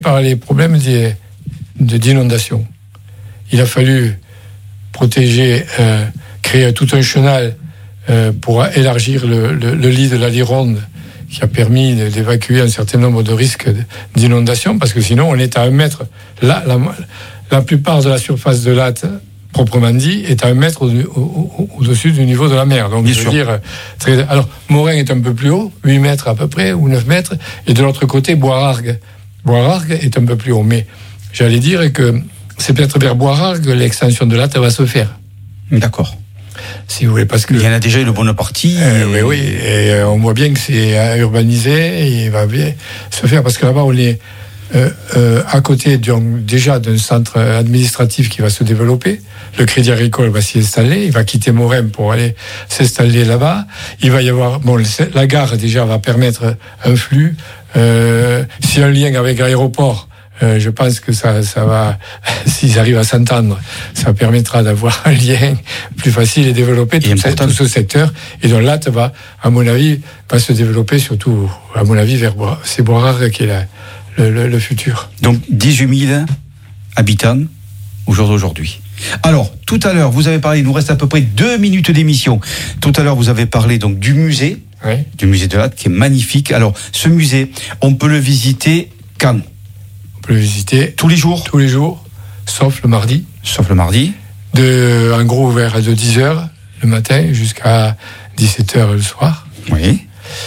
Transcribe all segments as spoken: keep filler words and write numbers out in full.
par les problèmes des, de, d'inondation. Il a fallu protéger, euh, créer tout un chenal euh, pour élargir le, le, le lit de la Lironde, qui a permis d'évacuer un certain nombre de risques d'inondation, parce que sinon on est à un mètre. La, la, la plupart de la surface de Latte, proprement dit, est à un mètre au, au, au-dessus du niveau de la mer. Donc, Bien je veux sûr. dire, très, alors, Morin est un peu plus haut, huit mètres à peu près, ou neuf mètres, et de l'autre côté, Boisrargues. Boisrargues est un peu plus haut. Mais j'allais dire que c'est peut-être vers Boisrargues que l'extension de Latte va se faire. D'accord. Si vous voulez, parce que... Il y en a déjà une bonne partie. Euh, et... Oui, oui, et euh, on voit bien que c'est euh, urbanisé, et il va bien se faire, parce que là-bas, on est euh, euh, à côté donc, déjà d'un centre administratif qui va se développer. Le Crédit Agricole va s'y installer, il va quitter Morin pour aller s'installer là-bas. Il va y avoir, bon, la gare déjà va permettre un flux. Euh, s'il y a un lien avec l'aéroport, euh, je pense que ça, ça va, s'ils arrivent à s'entendre, ça permettra d'avoir un lien plus facile et développer tout, ce, tout ce secteur. Et donc Latte va, à mon avis, va se développer surtout, à mon avis, vers Bois, c'est Boisrargues qui est la, le, le, le futur. Donc dix-huit mille habitants au jour d'aujourd'hui. Alors, tout à l'heure, vous avez parlé, il nous reste à peu près deux minutes d'émission. Tout à l'heure, vous avez parlé donc du musée, oui. du musée de Latte, qui est magnifique. Alors, ce musée, on peut le visiter quand ? On peut le visiter tous les jours ? Tous les jours, sauf le mardi. Sauf le mardi. De, en gros, ouvert de dix heures le matin jusqu'à dix-sept heures le soir. Oui.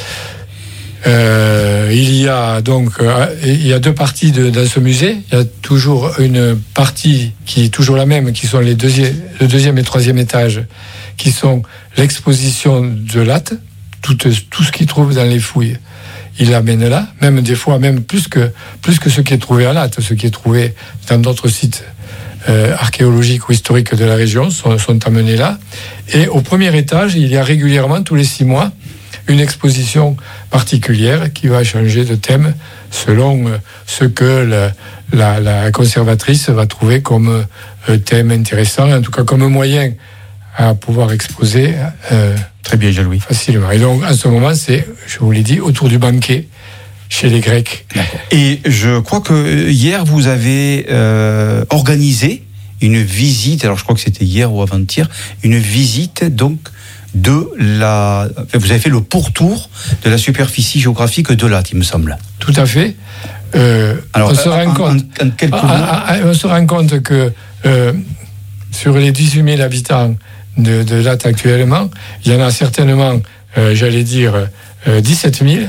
Euh, il y a donc euh, il y a deux parties de, dans ce musée. Il y a toujours une partie qui est toujours la même, qui sont les deuxième, le deuxième et troisième étage, qui sont l'exposition de Latte, tout, tout ce qu'il trouve dans les fouilles, il l'amène là, même des fois même plus que plus que ce qui est trouvé à Latte, ce qui est trouvé dans d'autres sites euh, archéologiques ou historiques de la région sont, sont amenés là. Et au premier étage, il y a régulièrement tous les six mois une exposition particulière qui va changer de thème selon ce que la, la, la conservatrice va trouver comme euh, thème intéressant, en tout cas comme moyen à pouvoir exposer euh, très bien, Jean-Louis. Facilement. Et donc, en ce moment, c'est, je vous l'ai dit, autour du banquet chez les Grecs. Et je crois que hier, vous avez euh, organisé une visite, alors je crois que c'était hier ou avant-hier, une visite donc de la... Enfin, vous avez fait le pourtour de la superficie géographique de Latte, il me semble. Tout à fait. Euh, Alors, on se rend en, compte, en, en quelques mots. on se rend compte que euh, sur les dix-huit mille habitants de, de Latte actuellement, il y en a certainement, euh, j'allais dire, euh, dix-sept mille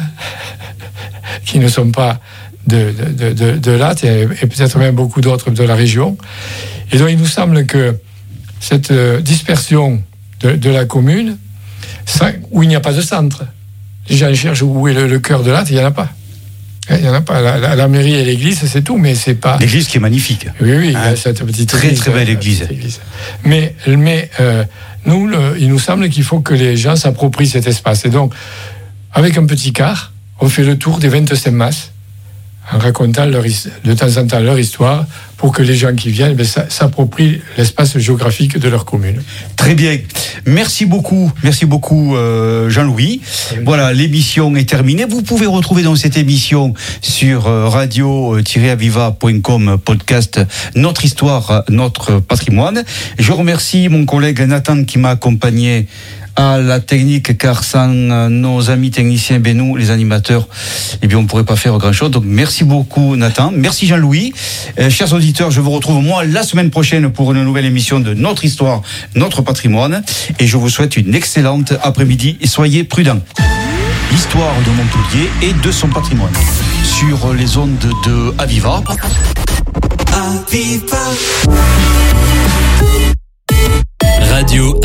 qui ne sont pas de, de, de, de Latte et, et peut-être même beaucoup d'autres de la région. Et donc il nous semble que cette euh, dispersion de, de la commune, ça, où il n'y a pas de centre. Les gens cherchent où est le, le cœur de Latte, il n'y en a pas. Il n'y en a pas. La, la, la mairie et l'église, c'est tout, mais c'est pas... L'église qui est magnifique. Oui, oui, hein, il y a cette petite très, église. Très belle église. église. Mais, mais euh, nous, le, il nous semble qu'il faut que les gens s'approprient cet espace. Et donc, avec un petit car, on fait le tour des vingt-cinq masses, en racontant leur, de temps en temps leur histoire, pour que les gens qui viennent ben, s'approprient l'espace géographique de leur commune. Très bien. Merci beaucoup, merci beaucoup euh, Jean-Louis. Oui. Voilà, l'émission est terminée. Vous pouvez retrouver dans cette émission sur euh, radio tiret aviva point com podcast Notre Histoire, Notre Patrimoine. Je remercie mon collègue Nathan qui m'a accompagné à la technique, car sans nos amis techniciens, ben nous, les animateurs, eh bien, on ne pourrait pas faire grand-chose. Donc, merci beaucoup, Nathan. Merci, Jean-Louis. Euh, chers auditeurs, je vous retrouve, moi, la semaine prochaine pour une nouvelle émission de Notre Histoire, Notre Patrimoine. Et je vous souhaite une excellente après-midi et soyez prudents. L'histoire de Montpellier et de son patrimoine. Sur les ondes de Aviva. Aviva. Radio